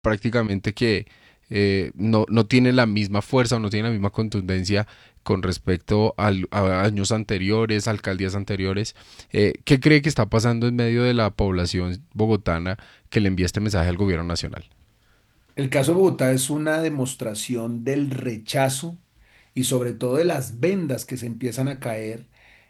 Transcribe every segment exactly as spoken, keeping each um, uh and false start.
prácticamente que eh, no, no tiene la misma fuerza o no tiene la misma contundencia con respecto al- a años anteriores, alcaldías anteriores. Eh, ¿qué cree que está pasando en medio de la población bogotana que le envía este mensaje al gobierno nacional? El caso de Bogotá es una demostración del rechazo y sobre todo de las vendas que se empiezan a caer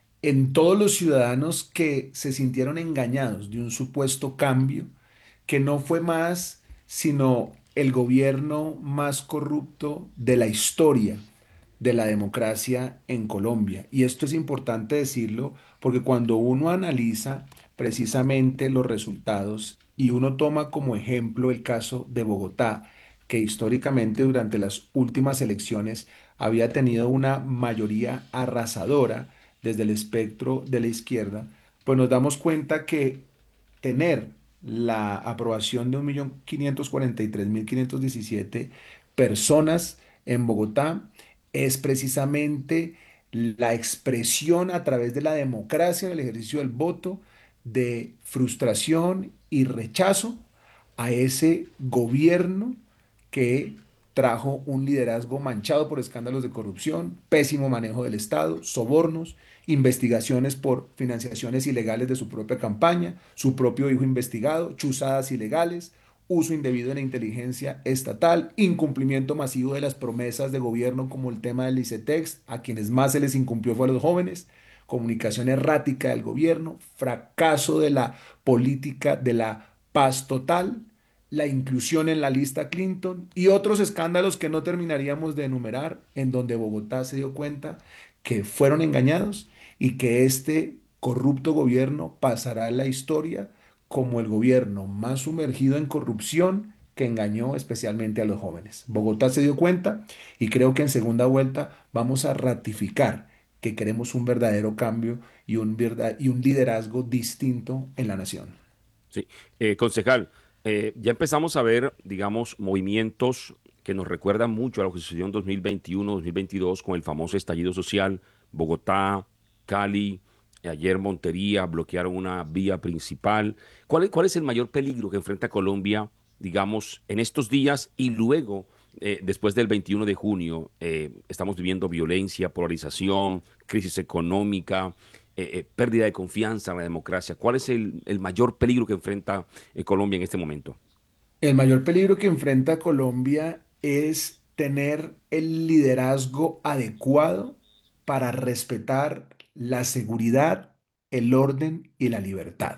en todos los ciudadanos que se sintieron engañados de un supuesto cambio que no fue más sino el gobierno más corrupto de la historia de la democracia en Colombia. Y esto es importante decirlo porque cuando uno analiza precisamente los resultados y uno toma como ejemplo el caso de Bogotá, que históricamente durante las últimas elecciones había tenido una mayoría arrasadora desde el espectro de la izquierda, pues nos damos cuenta que tener la aprobación de un millón quinientos cuarenta y tres mil quinientos diecisiete personas en Bogotá es precisamente la expresión a través de la democracia, del ejercicio del voto, de frustración y rechazo a ese gobierno que trajo un liderazgo manchado por escándalos de corrupción, pésimo manejo del Estado, sobornos, investigaciones por financiaciones ilegales de su propia campaña, su propio hijo investigado, chuzadas ilegales, uso indebido de la inteligencia estatal, incumplimiento masivo de las promesas de gobierno como el tema del ICETEX, a quienes más se les incumplió fue a los jóvenes, comunicación errática del gobierno, fracaso de la política de la paz total, la inclusión en la lista Clinton y otros escándalos que no terminaríamos de enumerar, en donde Bogotá se dio cuenta que fueron engañados y que este corrupto gobierno pasará a la historia como el gobierno más sumergido en corrupción que engañó especialmente a los jóvenes. Bogotá se dio cuenta y creo que en segunda vuelta vamos a ratificar que queremos un verdadero cambio y un, verdad, y un liderazgo distinto en la nación. Sí. Eh, concejal, eh, ya empezamos a ver, digamos, movimientos que nos recuerdan mucho a lo que sucedió en dos mil veintiuno, dos mil veintidós con el famoso estallido social, Bogotá, Cali, eh, ayer Montería bloquearon una vía principal. ¿Cuál es, cuál es el mayor peligro que enfrenta Colombia, digamos, en estos días y luego, eh, después del veintiuno de junio? Eh, estamos viviendo violencia, polarización, crisis económica, eh, eh, pérdida de confianza en la democracia. ¿Cuál es el, el mayor peligro que enfrenta eh, Colombia en este momento? El mayor peligro que enfrenta Colombia es tener el liderazgo adecuado para respetar la seguridad, el orden y la libertad.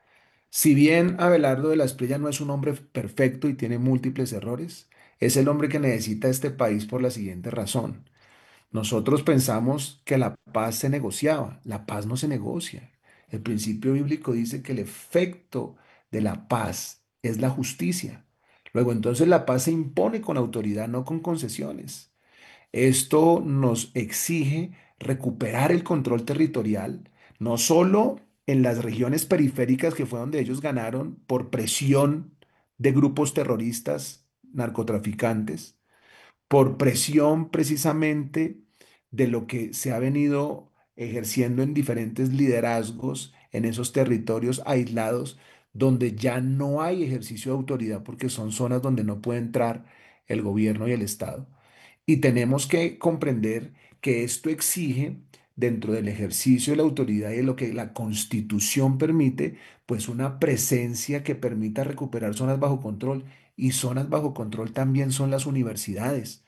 Si bien Abelardo de la Espriella no es un hombre perfecto y tiene múltiples errores, es el hombre que necesita este país por la siguiente razón. Nosotros pensamos que la paz se negociaba, la paz no se negocia. El principio bíblico dice que el efecto de la paz es la justicia. Luego, entonces la paz se impone con autoridad, no con concesiones. Esto nos exige recuperar el control territorial, no solo en las regiones periféricas que fue donde ellos ganaron por presión de grupos terroristas, narcotraficantes, por presión precisamente de lo que se ha venido ejerciendo en diferentes liderazgos en esos territorios aislados donde ya no hay ejercicio de autoridad porque son zonas donde no puede entrar el gobierno y el Estado. Y tenemos que comprender que esto exige, dentro del ejercicio de la autoridad y de lo que la Constitución permite, pues una presencia que permita recuperar zonas bajo control. Y zonas bajo control también son las universidades.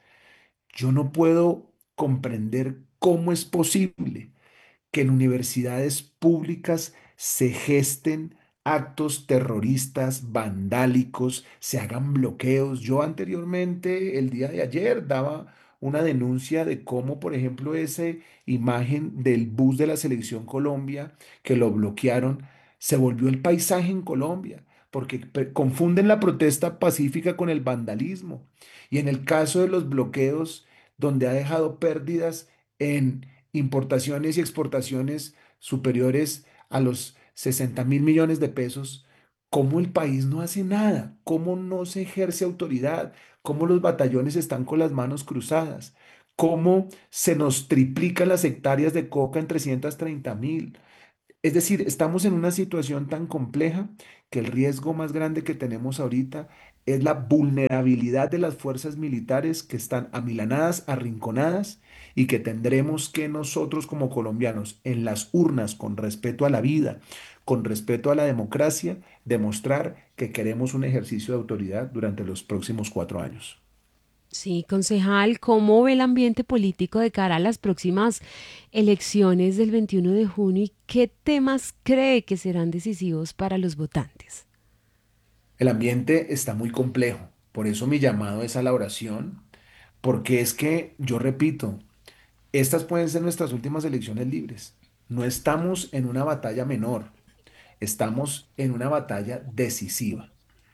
Yo no puedo comprender cómo es posible que en universidades públicas se gesten actos terroristas, vandálicos, se hagan bloqueos. Yo anteriormente, el día de ayer, daba una denuncia de cómo, por ejemplo, esa imagen del bus de la Selección Colombia, que lo bloquearon, se volvió el paisaje en Colombia, porque pe- confunden la protesta pacífica con el vandalismo. Y en el caso de los bloqueos, donde ha dejado pérdidas en importaciones y exportaciones superiores a los sesenta mil millones de pesos, ¿cómo el país no hace nada? ¿Cómo no se ejerce autoridad? ¿Cómo los batallones están con las manos cruzadas? ¿Cómo se nos triplican las hectáreas de coca en trescientos treinta mil? Es decir, estamos en una situación tan compleja que el riesgo más grande que tenemos ahorita es la vulnerabilidad de las fuerzas militares que están amilanadas, arrinconadas y que tendremos que nosotros como colombianos en las urnas, con respeto a la vida, con respeto a la democracia, demostrar que queremos un ejercicio de autoridad durante los próximos cuatro años. Sí, concejal, ¿cómo ve el ambiente político de cara a las próximas elecciones del veintiuno de junio y qué temas cree que serán decisivos para los votantes? El ambiente está muy complejo, por eso mi llamado es a la oración, porque es que, yo repito, estas pueden ser nuestras últimas elecciones libres. No estamos en una batalla menor, estamos en una batalla decisiva.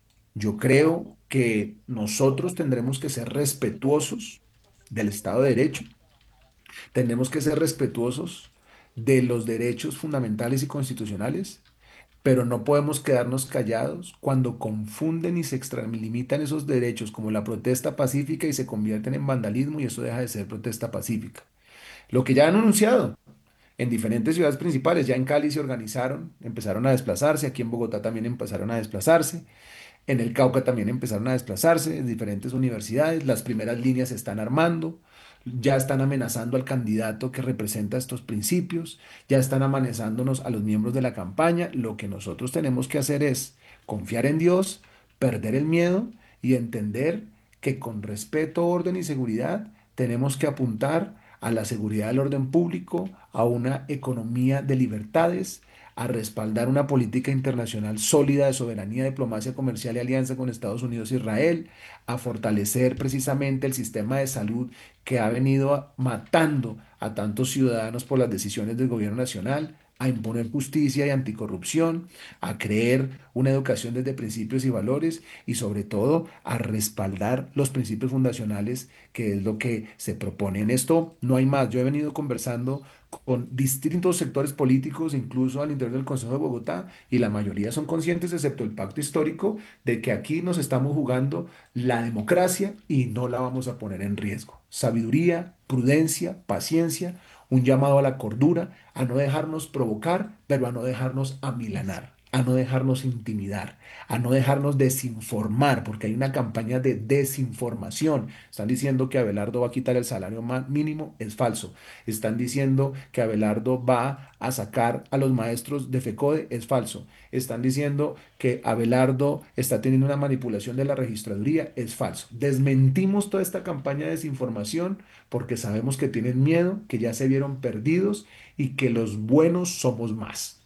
Yo creo que nosotros tendremos que ser respetuosos del Estado de Derecho, tendremos que ser respetuosos de los derechos fundamentales y constitucionales, pero no podemos quedarnos callados cuando confunden y se extralimitan esos derechos como la protesta pacífica y se convierten en vandalismo y eso deja de ser protesta pacífica. Lo que ya han anunciado en diferentes ciudades principales, ya en Cali se organizaron, empezaron a desplazarse, aquí en Bogotá también empezaron a desplazarse. En el Cauca también empezaron a desplazarse en diferentes universidades, las primeras líneas se están armando, ya están amenazando al candidato que representa estos principios, ya están amenazándonos a los miembros de la campaña. Lo que nosotros tenemos que hacer es confiar en Dios, perder el miedo y entender que con respeto, orden y seguridad tenemos que apuntar a la seguridad del orden público, a una economía de libertades, a respaldar una política internacional sólida de soberanía, diplomacia comercial y alianza con Estados Unidos e Israel, a fortalecer precisamente el sistema de salud que ha venido matando a tantos ciudadanos por las decisiones del gobierno nacional, a imponer justicia y anticorrupción, a creer una educación desde principios y valores y sobre todo a respaldar los principios fundacionales, que es lo que se propone. En esto no hay más. Yo he venido conversando con distintos sectores políticos, incluso al interior del Consejo de Bogotá, y la mayoría son conscientes, excepto el pacto histórico, de que aquí nos estamos jugando la democracia y no la vamos a poner en riesgo. Sabiduría, prudencia, paciencia, un llamado a la cordura, a no dejarnos provocar, pero a no dejarnos amilanar, a no dejarnos intimidar, a no dejarnos desinformar, porque hay una campaña de desinformación. Están diciendo que Abelardo va a quitar el salario ma- mínimo, es falso. Están diciendo que Abelardo va a sacar a los maestros de FECODE, es falso. Están diciendo que Abelardo está teniendo una manipulación de la registraduría, es falso. Desmentimos toda esta campaña de desinformación porque sabemos que tienen miedo, que ya se vieron perdidos y que los buenos somos más.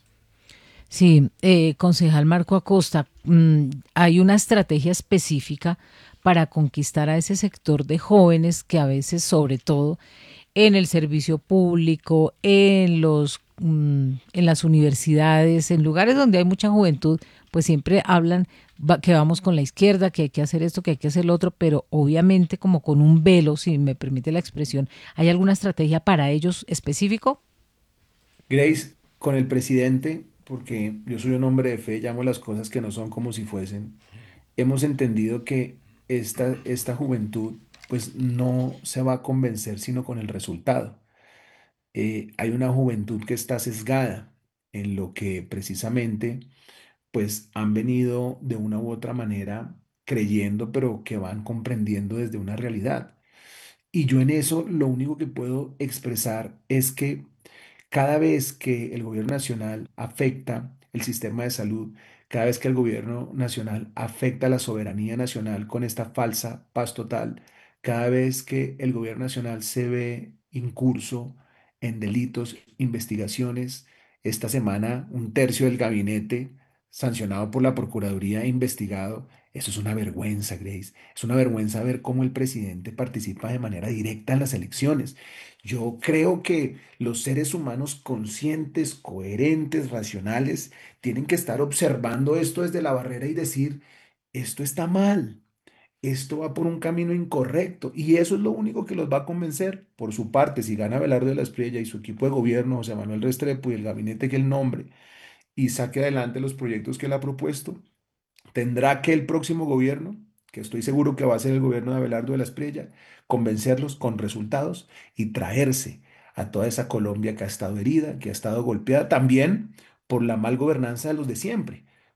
Sí, eh, concejal Marco Acosta, mm, hay una estrategia específica para conquistar a ese sector de jóvenes que a veces, sobre todo en el servicio público, en los, mm, en las universidades, en lugares donde hay mucha juventud, pues siempre hablan va- que vamos con la izquierda, que hay que hacer esto, que hay que hacer lo otro, pero obviamente como con un velo, si me permite la expresión, ¿hay alguna estrategia para ellos específico? Grace, con el presidente, porque yo soy un hombre de fe, llamo las cosas que no son como si fuesen, hemos entendido que esta, esta juventud pues no se va a convencer sino con el resultado. Eh, hay una juventud que está sesgada en lo que precisamente pues han venido de una u otra manera creyendo, pero que van comprendiendo desde una realidad. Y yo en eso lo único que puedo expresar es que cada vez que el gobierno nacional afecta el sistema de salud, cada vez que el gobierno nacional afecta la soberanía nacional con esta falsa paz total, cada vez que el gobierno nacional se ve incurso en delitos, investigaciones, esta semana un tercio del gabinete sancionado por la Procuraduría e investigado, eso es una vergüenza, Grace. Es una vergüenza ver cómo el presidente participa de manera directa en las elecciones. Yo creo que los seres humanos conscientes, coherentes, racionales, tienen que estar observando esto desde la barrera y decir, esto está mal, esto va por un camino incorrecto. Y eso es lo único que los va a convencer. Por su parte, si gana Abelardo de la Espriella y su equipo de gobierno, José Manuel Restrepo y el gabinete que él nombre, y saque adelante los proyectos que él ha propuesto, tendrá que el próximo gobierno, que estoy seguro que va a ser el gobierno de Abelardo de la Espriella, convencerlos con resultados y traerse a toda esa Colombia que ha estado herida, que ha estado golpeada también por la mal gobernanza de los de siempre.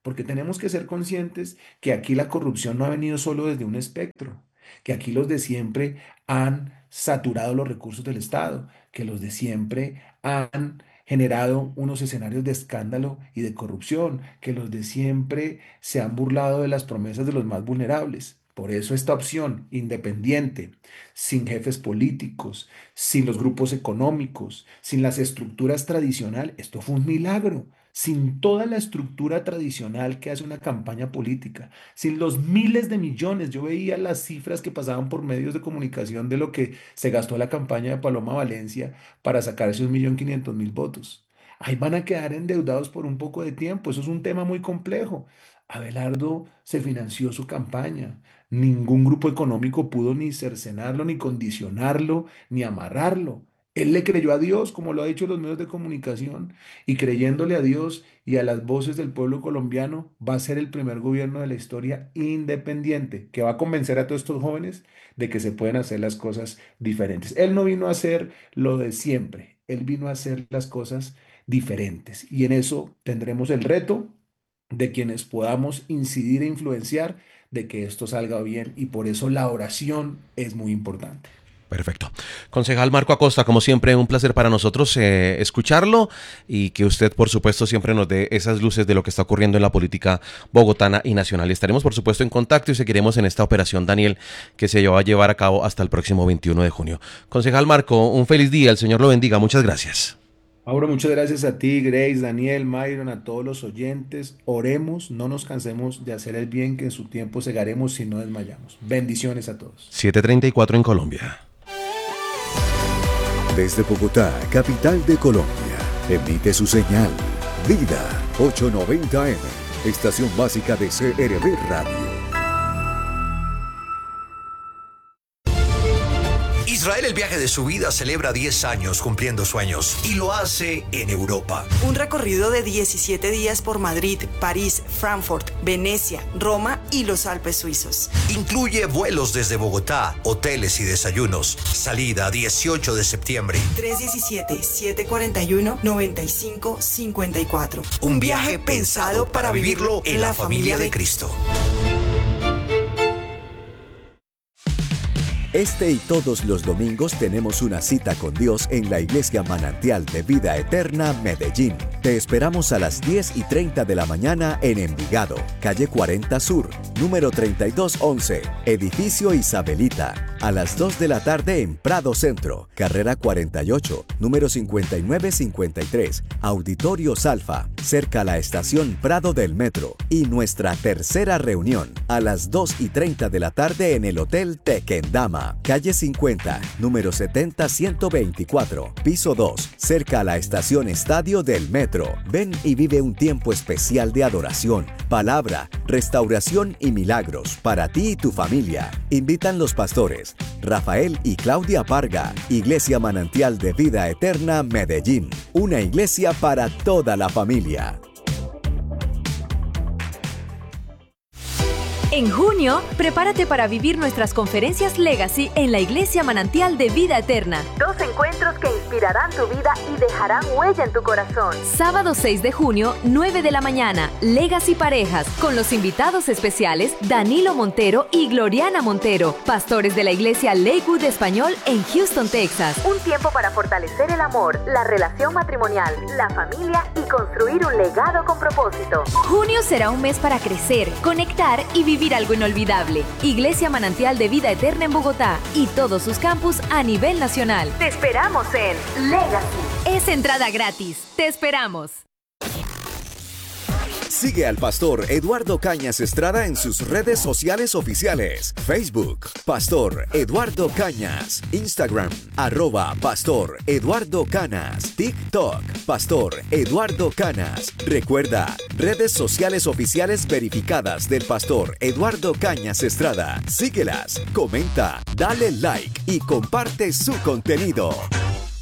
porque tenemos que ser conscientes que aquí la corrupción no ha venido solo desde un espectro, que aquí los de siempre han saturado los recursos del Estado, que los de siempre han generado unos escenarios de escándalo y de corrupción, que los de siempre se han burlado de las promesas de los más vulnerables. Por eso esta opción independiente, sin jefes políticos, sin los grupos económicos, sin las estructuras tradicionales, esto fue un milagro. Sin toda la estructura tradicional que hace una campaña política, sin los miles de millones, yo veía las cifras que pasaban por medios de comunicación de lo que se gastó la campaña de Paloma Valencia para sacar esos un millón quinientos mil votos. Ahí van a quedar endeudados por un poco de tiempo, eso es un tema muy complejo. Abelardo se financió su campaña. Ningún grupo económico pudo ni cercenarlo, ni condicionarlo, ni amarrarlo. Él le creyó a Dios, como lo ha dicho los medios de comunicación, y creyéndole a Dios y a las voces del pueblo colombiano, va a ser el primer gobierno de la historia independiente, que va a convencer a todos estos jóvenes de que se pueden hacer las cosas diferentes. Él no vino a hacer lo de siempre, él vino a hacer las cosas diferentes. Y en eso tendremos el reto de quienes podamos incidir e influenciar de que esto salga bien, y por eso la oración es muy importante. Perfecto. Concejal Marco Acosta, como siempre, un placer para nosotros eh, escucharlo y que usted, por supuesto, siempre nos dé esas luces de lo que está ocurriendo en la política bogotana y nacional. Estaremos, por supuesto, en contacto y seguiremos en esta operación, Daniel, que se va a llevar a cabo hasta el próximo veintiuno de junio. Concejal Marco, un feliz día, el Señor lo bendiga, muchas gracias. Mauro, muchas gracias a ti, Grace, Daniel, Myron, a todos los oyentes. Oremos, no nos cansemos de hacer el bien, que en su tiempo segaremos si no desmayamos. Bendiciones a todos. siete treinta y cuatro en Colombia. Desde Bogotá, capital de Colombia, emite su señal Vida ochocientos noventa eme, estación básica de C R B Radio. Israel, el viaje de su vida, celebra diez años cumpliendo sueños y lo hace en Europa. Un recorrido de diecisiete días por Madrid, París, Frankfurt, Venecia, Roma y los Alpes suizos. Incluye vuelos desde Bogotá, hoteles y desayunos. Salida dieciocho de septiembre. tres diecisiete, siete cuarenta y uno, noventa y cinco cincuenta y cuatro. Un viaje pensado para vivirlo en la familia de Cristo. Este y todos los domingos tenemos una cita con Dios en la Iglesia Manantial de Vida Eterna, Medellín. Te esperamos a las diez y treinta de la mañana en Envigado, calle cuarenta Sur, número treinta y dos once, edificio Isabelita. A las dos de la tarde en Prado Centro, carrera cuarenta y ocho, número cincuenta y nueve cincuenta y tres, Auditorio Salfa, cerca a la estación Prado del Metro. Y nuestra tercera reunión, a las dos y treinta de la tarde en el Hotel Tequendama, calle cincuenta, número setenta ciento veinticuatro, piso dos, cerca a la estación Estadio del Metro. Ven y vive un tiempo especial de adoración, palabra, restauración y milagros para ti y tu familia. Invitan los pastores Rafael y Claudia Parga. Iglesia Manantial de Vida Eterna, Medellín. Una iglesia para toda la familia. En junio, prepárate para vivir nuestras conferencias Legacy en la Iglesia Manantial de Vida Eterna. Dos encuentros que inspirarán tu vida y dejarán huella en tu corazón. Sábado seis de junio, nueve de la mañana, Legacy Parejas, con los invitados especiales Danilo Montero y Gloriana Montero, pastores de la Iglesia Lakewood Español en Houston, Texas. Un tiempo para fortalecer el amor, la relación matrimonial, la familia y construir un legado con propósito. Junio será un mes para crecer, conectar y vivir algo inolvidable. Iglesia Manantial de Vida Eterna en Bogotá y todos sus campus a nivel nacional. Te esperamos en Legacy. Es entrada gratis. Te esperamos. Sigue al pastor Eduardo Cañas Estrada en sus redes sociales oficiales. Facebook, Pastor Eduardo Cañas. Instagram, arroba Pastor Eduardo Canas. TikTok, Pastor Eduardo Canas. Recuerda, redes sociales oficiales verificadas del pastor Eduardo Cañas Estrada. Síguelas, comenta, dale like y comparte su contenido.